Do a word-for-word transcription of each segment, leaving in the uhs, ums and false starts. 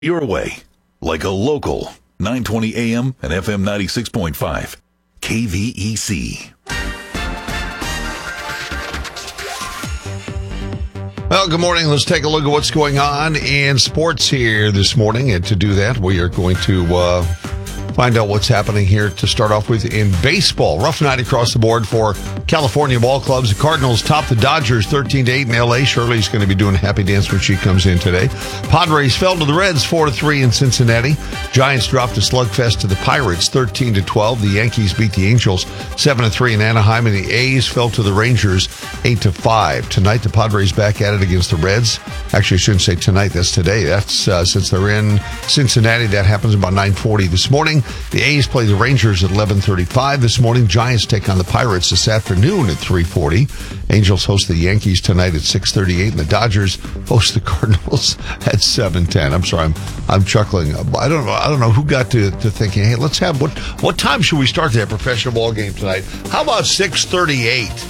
your way, like a local nine twenty A M and F M ninety-six point five, K V E C. Well, good morning. Let's take a look at what's going on in sports here this morning. And to do that, we are going to uh, find out what's happening here to start off with in baseball. Rough night across the board for California ball clubs. The Cardinals top the Dodgers thirteen to eight in L A. Shirley's going to be doing a happy dance when she comes in today. Padres fell to the Reds four to three in Cincinnati. Giants dropped a slugfest to the Pirates thirteen to twelve. The Yankees beat the Angels seven to three in Anaheim, and the A's fell to the Rangers eight to five. Tonight, the Padres back at it against the Reds. Actually, I shouldn't say tonight. That's today. That's uh, since they're in Cincinnati. That happens about nine forty this morning. The A's play the Rangers at eleven thirty-five this morning. Giants take on the Pirates this afternoon at three forty. Angels host the Yankees tonight at six thirty-eight, and the Dodgers host the Cardinals at seven ten. I'm sorry, I'm I'm chuckling. I don't know. I don't know who got to, to thinking, hey, let's have what what time should we start that professional ball game tonight? How about six thirty-eight?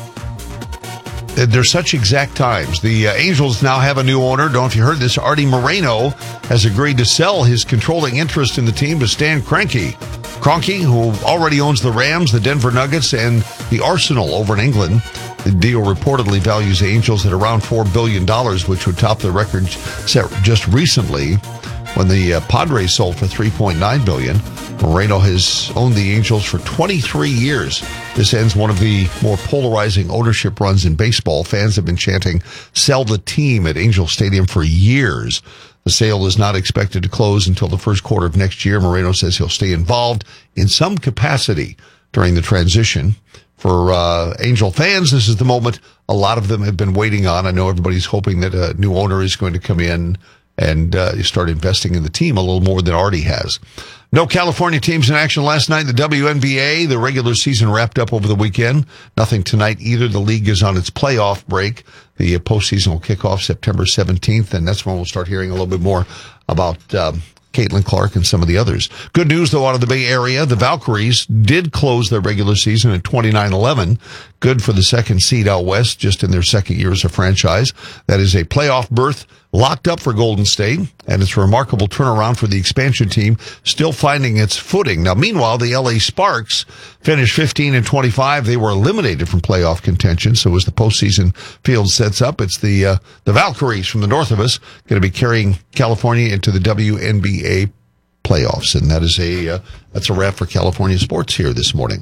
They're such exact times. The uh, Angels now have a new owner. Don't know if you heard this. Artie Moreno has agreed to sell his controlling interest in the team to Stan Kroenke. Kroenke, who already owns the Rams, the Denver Nuggets, and the Arsenal over in England. The deal reportedly values the Angels at around four billion dollars, which would top the record set just recently when the uh, Padres sold for three point nine billion dollars. Moreno has owned the Angels for twenty-three years. This ends one of the more polarizing ownership runs in baseball. Fans have been chanting, sell the team at Angel Stadium for years. The sale is not expected to close until the first quarter of next year. Moreno says he'll stay involved in some capacity during the transition. For uh, Angel fans, this is the moment a lot of them have been waiting on. I know everybody's hoping that a new owner is going to come in and uh, start investing in the team a little more than Artie has. No California teams in action last night in the W N B A. The regular season wrapped up over the weekend. Nothing tonight either. The league is on its playoff break. The uh, postseason will kick off September seventeenth, and that's when we'll start hearing a little bit more about um, Caitlin Clark and some of the others. Good news, though, out of the Bay Area. The Valkyries did close their regular season at twenty-nine eleven. Good for the second seed out west, just in their second year as a franchise. That is a playoff berth locked up for Golden State, and it's a remarkable turnaround for the expansion team, still finding its footing. Now, meanwhile, the L A Sparks finished fifteen and twenty-five. They were eliminated from playoff contention, so as the postseason field sets up, it's the uh, the Valkyries from the north of us going to be carrying California into the W N B A playoffs, and that is a uh, that's a wrap for California sports here this morning.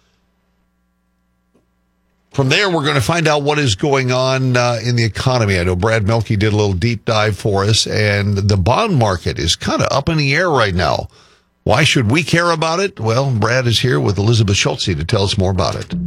From there, we're going to find out what is going on uh, in the economy. I know Brad Melke did a little deep dive for us, and the bond market is kind of up in the air right now. Why should we care about it? Well, Brad is here with Elizabeth Schultze to tell us more about it.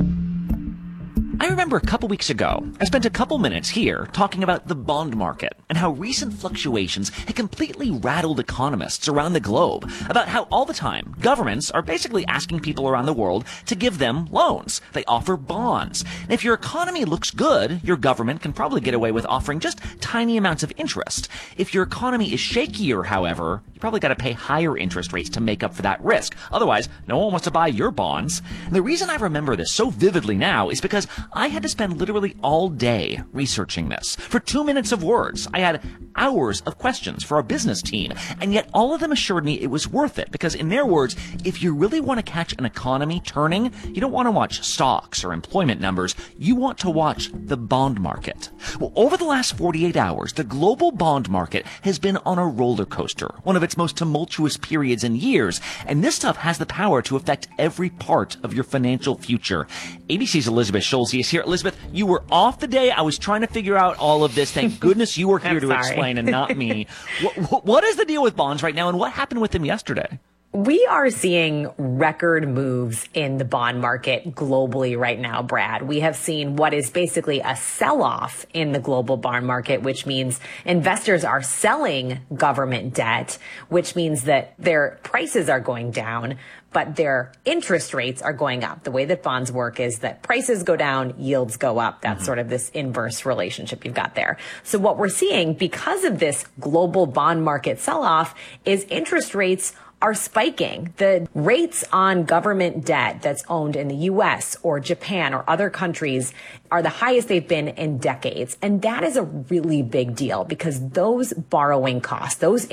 I remember a couple weeks ago, I spent a couple minutes here talking about the bond market and how recent fluctuations had completely rattled economists around the globe about how all the time governments are basically asking people around the world to give them loans. They offer bonds. And if your economy looks good, your government can probably get away with offering just tiny amounts of interest. If your economy is shakier, however, you probably got to pay higher interest rates to make up for that risk. Otherwise, no one wants to buy your bonds. And the reason I remember this so vividly now is because I had to spend literally all day researching this. For two minutes of words, I had hours of questions for our business team, and yet all of them assured me it was worth it because, in their words, if you really want to catch an economy turning, you don't want to watch stocks or employment numbers, you want to watch the bond market. Well, over the last forty-eight hours, the global bond market has been on a roller coaster, one of its most tumultuous periods in years, and this stuff has the power to affect every part of your financial future. A B C's Elizabeth Schultze is here. Elizabeth, you were off the day I was trying to figure out all of this. Thank goodness you were here to sorry. explain and not me. what, what is the deal with bonds right now, and what happened with them yesterday? We are seeing record moves in the bond market globally right now, Brad. We have seen what is basically a sell-off in the global bond market, which means investors are selling government debt, which means that their prices are going down, but their interest rates are going up. The way that bonds work is that prices go down, yields go up. That's mm-hmm. sort of this inverse relationship you've got there. So what we're seeing because of this global bond market sell-off is interest rates are spiking. The rates on government debt that's owned in the U S or Japan or other countries are the highest they've been in decades. And that is a really big deal because those borrowing costs, those